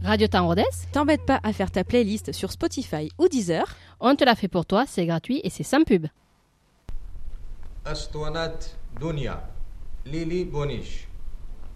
Radio Temps Rodez. T'embête pas à faire ta playlist sur Spotify ou Deezer. On te la fait pour toi, c'est gratuit et c'est sans pub. Astonat Dunia, Lili Bonish.